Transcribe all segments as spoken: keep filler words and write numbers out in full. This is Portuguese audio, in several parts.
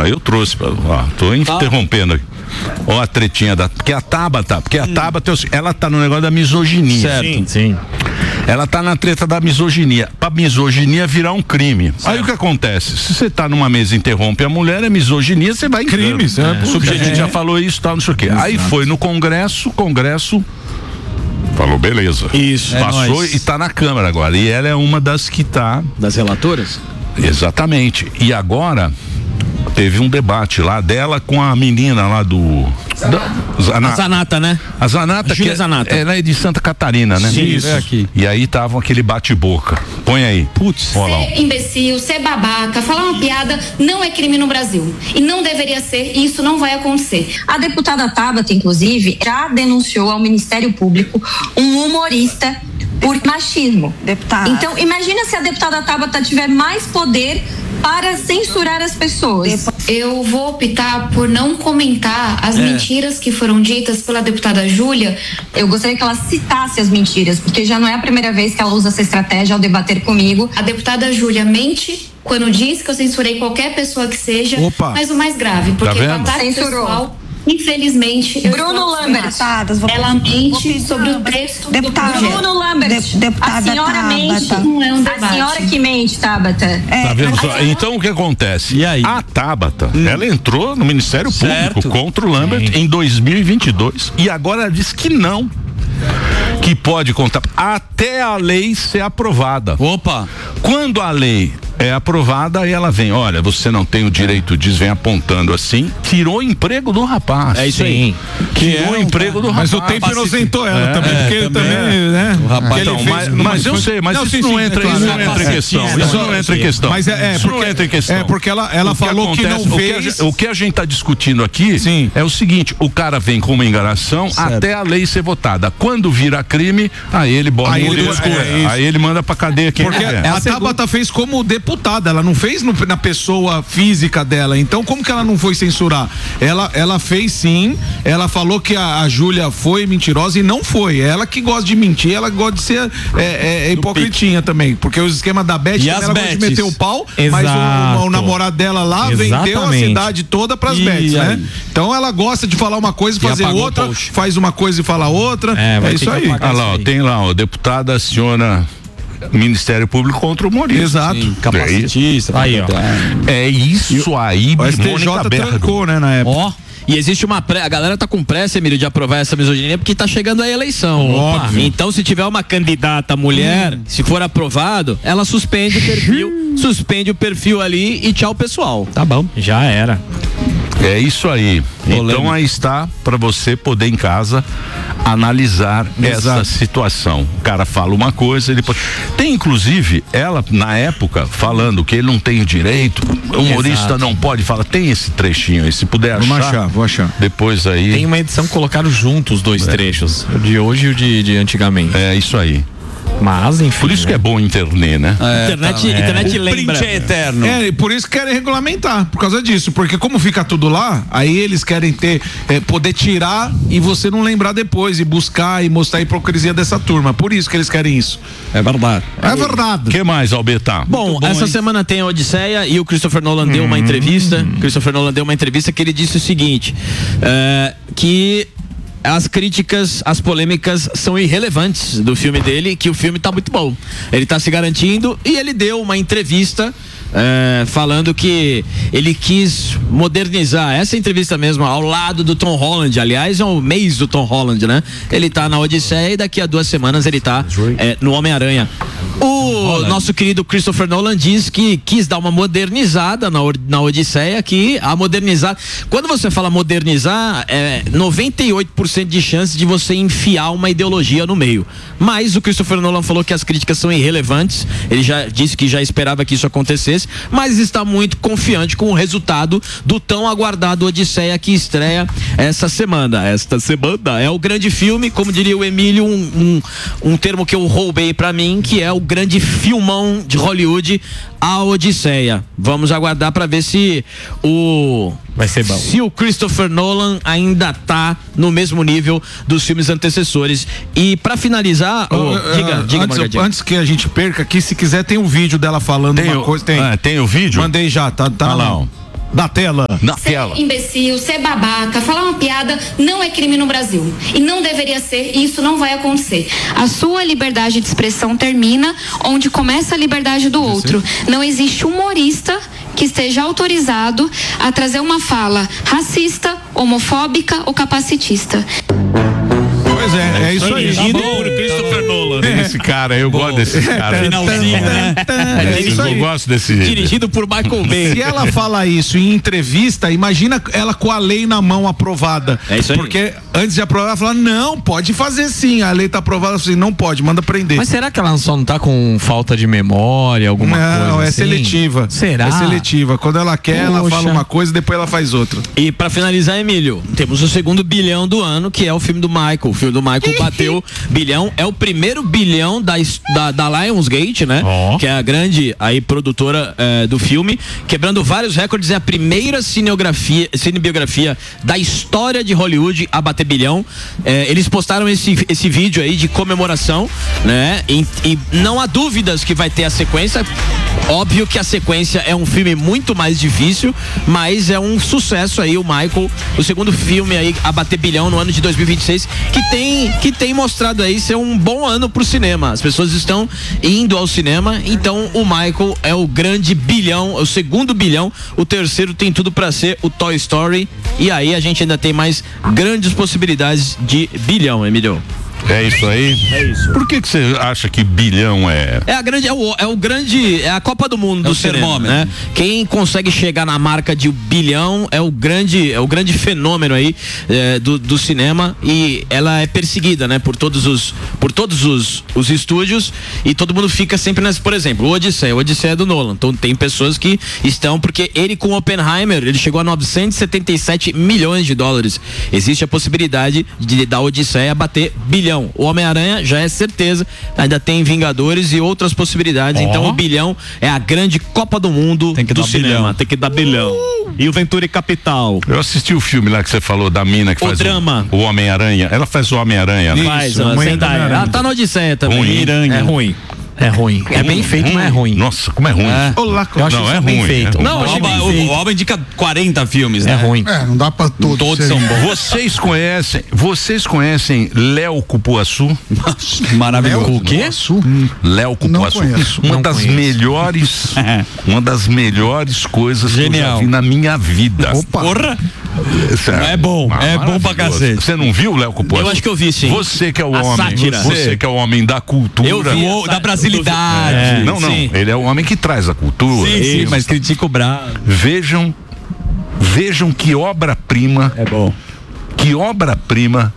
eu trouxe, ó, tô interrompendo aqui. Ó a tretinha da, porque a Tabata, porque a hum. Tabata, ela tá no negócio da misoginia. Certo, sim. sim. Ela tá na treta da misoginia, pra misoginia virar um crime. Certo. Aí o que acontece? Se você tá numa mesa e interrompe a mulher, é misoginia, você vai em crime. É. O subjetivo é. já falou isso, tal, não sei o quê. Exato. Aí foi no Congresso, Congresso falou, beleza. Isso. Passou é e tá na Câmara agora. E ela é uma das que tá... Das relatoras? Exatamente. E agora teve um debate lá dela com a menina lá do... Da, Zana, a Zanata, né? A Zanata, a que Zanata. Ela é de Santa Catarina, né? Sim, isso. É aqui. E aí tava aquele bate-boca. Põe aí. Putz. Ser imbecil, ser babaca, falar uma piada não é crime no Brasil. E não deveria ser, e isso não vai acontecer. A deputada Tabata, inclusive, já denunciou ao Ministério Público um humorista por machismo. Deputada. Então, imagina se a deputada Tabata tiver mais poder para censurar as pessoas. Eu vou optar por não comentar as é. mentiras que foram ditas pela deputada Júlia. Eu gostaria que ela citasse as mentiras, porque já não é a primeira vez que ela usa essa estratégia ao debater comigo. A deputada Júlia mente quando diz que eu censurei qualquer pessoa que seja. Opa. Mas o mais grave, porque tá o ataque pessoal... Infelizmente, eu Bruno Lambert, ela mente sobre o texto deputada, do Bruno Lambert, de, deputada a senhora Tabata. mente, não é um debate. A senhora que mente, Tabata. É, tá vendo só? Então o que acontece? E aí? A Tabata, hum. ela entrou no Ministério certo. Público contra o Lambert Sim. em dois mil e vinte e dois e agora ela diz que não. Que pode contar até a lei ser aprovada. Opa! Quando a lei é aprovada, aí ela vem, olha, você não tem o direito disso, vem apontando assim, tirou o emprego do rapaz. É isso aí. Tirou é, o emprego do rapaz. Mas o tempo inocentou ela é, também, é, porque ele também, também, né? O rapaz, então, mas, mas eu sei, mas não, isso, sim, não, sim, entra, é claro, isso não entra em questão. Isso não, não entra em questão. Mas é, é isso porque, não entra em questão. É porque ela, ela que falou acontece, que não fez. O que a, o que a gente está discutindo aqui sim. é o seguinte: o cara vem com uma enganação certo. até a lei ser votada. Quando vira crime, aí ele bota aí, ele, é, aí ele manda pra cadeia quem porque é. a Tabata fez como deputada, ela não fez no, na pessoa física dela. Então, como que ela não foi censurar? Ela, ela fez sim, ela falou que a, a Júlia foi mentirosa e não foi. Ela que gosta de mentir, ela gosta de ser é, é, é hipocritinha também. Porque os esquemas da Beth, ela Betes. gosta de meter o pau, Exato. mas o, o, o namorado dela lá Exatamente. vendeu a cidade toda pras Bets, né? Então ela gosta de falar uma coisa e fazer outra, faz uma coisa e fala outra. É, é isso aí. Ah lá, ó, tem lá, ó, deputada aciona Ministério Público contra o humorista. Exato. Sim, capacitista. Aí, ó. É isso aí, o S T J trancou, né, na época. Ó. E existe uma pré, a galera tá com pressa, Emílio, de aprovar essa misoginia porque tá chegando a eleição. Óbvio. Então, se tiver uma candidata mulher, hum. se for aprovado, ela suspende o perfil, suspende o perfil ali e tchau, pessoal. Tá bom. Já era. É isso aí. Polêmico. Então aí está para você poder em casa analisar Exato. essa situação. O cara fala uma coisa, ele pode... Tem inclusive ela na época falando que ele não tem o direito, o humorista Exato. não pode falar. Tem esse trechinho aí, se puder achar. Vamos achar, vou achar. Depois aí. Tem uma edição que colocaram juntos os dois é. trechos, o de hoje e o de, de antigamente. É isso aí. Mas, enfim. Por isso né? que é bom a internet, né? É, internet, tá, é. internet o lembra. Print é eterno. É, por isso que querem regulamentar, por causa disso. Porque como fica tudo lá, aí eles querem ter, é, poder tirar e você não lembrar depois, e buscar e mostrar a hipocrisia dessa turma. Por isso que eles querem isso. É verdade. É verdade. O que mais, Albertão? Bom, bom, essa hein? semana tem a Odisseia e o Christopher Nolan hum. deu uma entrevista. Christopher Nolan deu uma entrevista que ele disse o seguinte: é, que as críticas, as polêmicas são irrelevantes do filme dele, que o filme tá muito bom. Ele tá se garantindo e ele deu uma entrevista é, falando que ele quis modernizar essa entrevista mesmo ao lado do Tom Holland. Aliás, é o mês do Tom Holland, né? Ele tá na Odisseia e daqui a duas semanas ele tá é, no Homem-Aranha. O nosso querido Christopher Nolan diz que quis dar uma modernizada na, na Odisseia, que a modernizar, quando você fala modernizar, é noventa e oito por cento de chance de você enfiar uma ideologia no meio. Mas o Christopher Nolan falou que as críticas são irrelevantes, ele já disse que já esperava que isso acontecesse, mas está muito confiante com o resultado do tão aguardado Odisseia, que estreia essa semana. Esta semana é o grande filme, como diria o Emílio, um, um, um termo que eu roubei pra mim, que é o grande filmão de Hollywood, a Odisseia. Vamos aguardar para ver se o vai ser bom. Se o Christopher Nolan ainda tá no mesmo nível dos filmes antecessores. E para finalizar, oh, uh, diga, diga, antes, antes que a gente perca aqui, se quiser tem um vídeo dela falando tem uma o, coisa, tem. Ah, tem o vídeo? Mandei já, tá, tá ah, lá. Da tela. Na ser tela. imbecil, ser babaca, falar uma piada não é crime no Brasil. E não deveria ser, e isso não vai acontecer. A sua liberdade de expressão termina onde começa a liberdade do outro. Não existe humorista que esteja autorizado a trazer uma fala racista, homofóbica ou capacitista. Pois é, é isso aí. Dirigido por Christopher Nolan. Esse cara, eu gosto desse cara. Finalzinho, né? É isso aí. Eu gosto desse jeito. Dirigido por Michael Bay. Se ela fala isso em entrevista, imagina ela com a lei na mão aprovada. É isso aí. Porque antes de aprovar, ela fala, não, pode fazer sim. A lei tá aprovada, assim, não pode, manda prender. Mas será que ela só não tá com falta de memória, alguma não, coisa? Não, é assim? seletiva. Será? É seletiva. Quando ela quer, ela Poxa. fala uma coisa, depois ela faz outra. E pra finalizar, Emílio, temos o segundo bilhão do ano, que é o filme do Michael. O filme do Michael bateu bilhão, é o primeiro bilhão da, da, da Lionsgate, né? Oh. Que é a grande aí produtora eh, do filme, quebrando vários recordes, é a primeira cineografia, cinebiografia da história de Hollywood a bater bilhão. Eh, eles postaram esse, esse vídeo aí de comemoração, né? E, e não há dúvidas que vai ter a sequência. Óbvio que a sequência é um filme muito mais difícil, mas é um sucesso aí o Michael, o segundo filme aí a bater bilhão no ano de dois mil e vinte e seis, que tem que tem mostrado aí ser um bom ano pro cinema. As pessoas estão indo ao cinema, então o Michael é o grande bilhão, o segundo bilhão, o terceiro tem tudo pra ser o Toy Story, e aí a gente ainda tem mais grandes possibilidades de bilhão, Emílio. É isso aí? É isso. Por que que você acha que bilhão é? É a grande, é o, é o grande, é a Copa do Mundo É do o cinema, termômetro. né? Quem consegue chegar na marca de um bilhão é o grande, é o grande fenômeno aí é, do, do cinema, e ela é perseguida, né? Por todos os, por todos os, os estúdios, e todo mundo fica sempre nas, por exemplo, o Odisseia, o Odisseia é do Nolan. Então tem pessoas que estão, porque ele com Oppenheimer, ele chegou a novecentos e setenta e sete milhões de dólares. Existe a possibilidade de da Odisseia bater bilhão. O Homem-Aranha já é certeza, ainda tem Vingadores e outras possibilidades. Oh. Então o bilhão é a grande Copa do Mundo Tem que do dar cinema. bilhão. Tem que dar bilhão. Uh! E o Venturi Capital. Eu assisti o filme lá que você falou da mina que O faz drama. o, o Homem-Aranha. Ela faz o Homem-Aranha, né? Faz, a ó, mãe Zendaya. do Homem-Aranha. Ela tá na Odisseia também. Ruim. Miranha. É ruim. É ruim. É bem feito, mas é ruim. Nossa, como é ruim. É. Olá, Eu acho Não, isso é bem ruim, feito. é Não, Eu achei achei bem bem feito. feito. O Alba indica quarenta filmes, né? É ruim. É, não dá pra todos. Todos serem. são bons. Vocês conhecem, vocês conhecem Léo Cupuaçu? Maravilhoso. O quê? Sul? Léo Cupuaçu. Não conheço. Uma Não das conheço. melhores, uma das melhores coisas que eu já Genial. vi na minha vida. Opa. Porra! Sério. É bom, Ah, é bom pra maravilhoso. cacete. Você não viu o Léo Cupuaçu? Eu acho que eu vi, sim. Você que é o A homem, sátira. você que é o homem da cultura. Eu vi. O- da brasilidade. É. Não, não, Sim. ele é o homem que traz a cultura. Sim, sim, mas critica o Bravo. Vejam, vejam que obra-prima, É bom. que obra-prima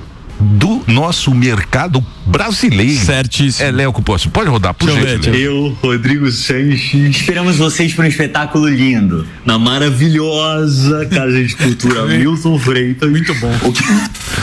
do nosso mercado brasileiro. Certíssimo. É Léo Cupuaçu. Pode rodar, por Deixa eu ver, gentileza. deixa Eu, Rodrigo Sanches, esperamos vocês para um espetáculo lindo na maravilhosa Casa de Cultura Milton Freitas. Muito bom.